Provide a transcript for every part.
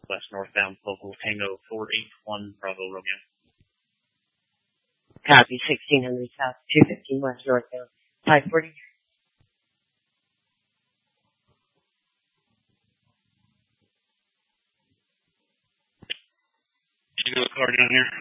West northbound, local Tango 481 Bravo Romeo. Copy, 1600 South, 215 West northbound, 540. Tango car down here.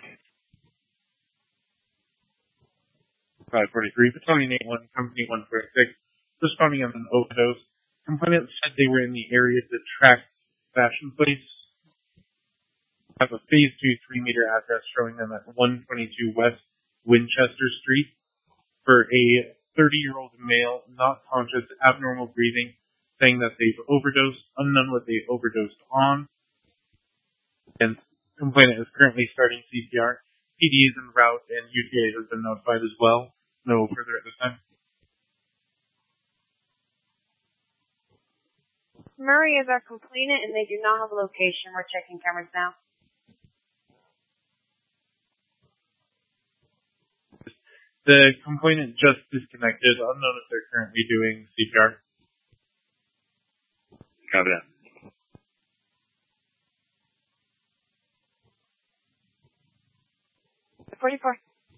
543, Battalion 81, Company 146, responding on an overdose. Complainants said they were in the area to track Fashion Place. Have a Phase 2 3-meter address showing them at 122 West Winchester Street for a 30-year-old male, not conscious, abnormal breathing, saying that they've overdosed, unknown what they overdosed on. And complainant is currently starting CPR. PD is en route and UTA has been notified as well. No further at this time. Murray is our complainant, and they do not have a location. We're checking cameras now. The complainant just disconnected. Unknown if they're currently doing CPR. Copy that. .44.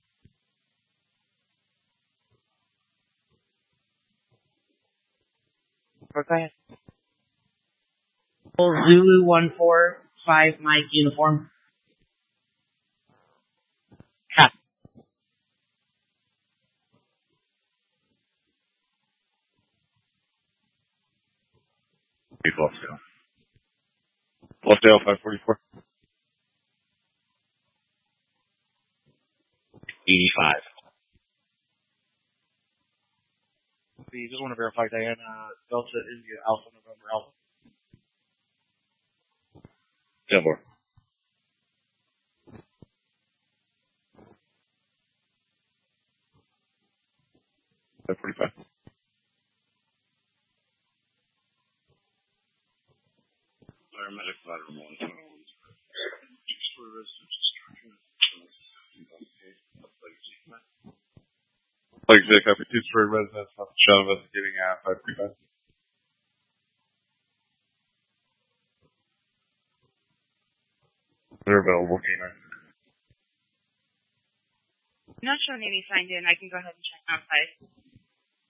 Go ahead. Zulu 145 Mike uniform. Copy. Bluffdale. Bluffdale 544. 85. We just want to verify Diana Delta India Alpha November Alpha. 10-4. Paramedic ladder monitoring. Like Jake, copy 2-story residence, not shot investigating at 535. They're available, K9. Not showing any signed in. I can go ahead and check outside.